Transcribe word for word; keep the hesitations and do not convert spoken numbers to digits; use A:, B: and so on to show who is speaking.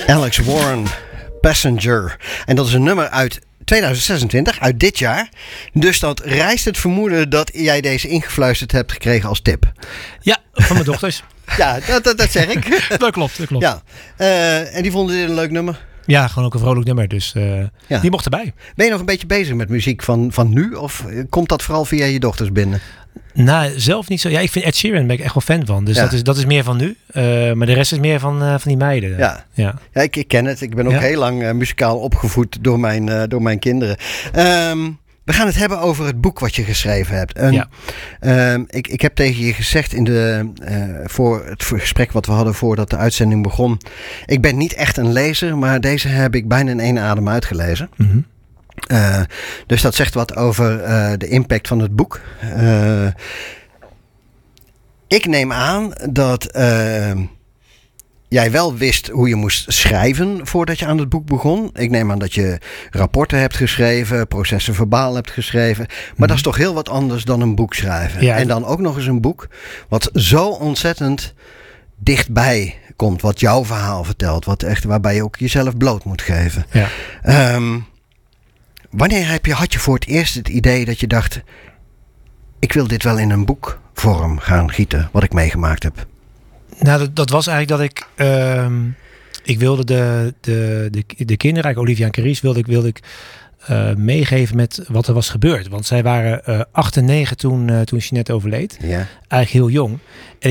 A: Alex Warren, Passenger. En dat is een nummer uit tweeduizend zesentwintig, uit dit jaar. Dus dat rijst het vermoeden dat jij deze ingefluisterd hebt gekregen als tip.
B: Ja, van mijn dochters.
A: Ja, dat, dat, dat zeg ik.
B: Dat klopt, dat klopt.
A: Ja. Uh, en die vonden dit een leuk nummer?
B: Ja, gewoon ook een vrolijk nummer. Dus uh,
A: ja.
B: die mocht erbij.
A: Ben je nog een beetje bezig met muziek van, van nu? Of komt dat vooral via je dochters binnen?
B: Nou, zelf niet zo. Ja, ik vind Ed Sheeran, ben ik echt wel fan van. Dus ja. dat, is, dat is meer van nu. Uh, maar de rest is meer van, uh, van die meiden.
A: Ja,
B: ja.
A: ja ik, ik ken het. Ik ben ook ja. heel lang uh, muzikaal opgevoed door mijn, uh, door mijn kinderen. Um, we gaan het hebben over het boek wat je geschreven hebt. En,
B: ja.
A: um, ik, ik heb tegen je gezegd in de, uh, voor het gesprek wat we hadden voordat de uitzending begon. Ik ben niet echt een lezer, maar deze heb ik bijna in één adem uitgelezen.
B: Mm-hmm.
A: Uh, dus dat zegt wat over uh, de impact van het boek. Uh, ik neem aan dat uh, jij wel wist hoe je moest schrijven voordat je aan het boek begon. Ik neem aan dat je rapporten hebt geschreven, processen verbaal hebt geschreven. Maar mm-hmm. dat is toch heel wat anders dan een boek schrijven.
B: Ja.
A: En dan ook nog eens een boek wat zo ontzettend dichtbij komt. Wat jouw verhaal vertelt. Wat echt, waarbij je ook jezelf bloot moet geven.
B: Ja.
A: Um, Wanneer heb je, had je voor het eerst het idee dat je dacht, ik wil dit wel in een boekvorm gaan gieten, wat ik meegemaakt heb?
B: Nou, dat, dat was eigenlijk dat ik, uh, ik wilde de, de, de, de kinderen, Olivia en Carice, wilde ik, wilde ik uh, meegeven met wat er was gebeurd. Want zij waren uh, acht en negen toen, uh, toen Jeanette overleed.
A: Ja.
B: Eigenlijk heel jong. En